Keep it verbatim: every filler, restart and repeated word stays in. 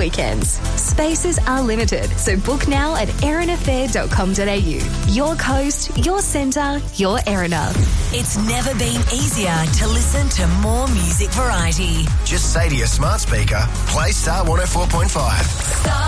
weekends. Spaces are limited, so book now at erin affair dot com dot a u. Your coast, your centre, your Erina. It's never been easier to listen to more music variety. Just say to your smart speaker, play Star one oh four point five. Star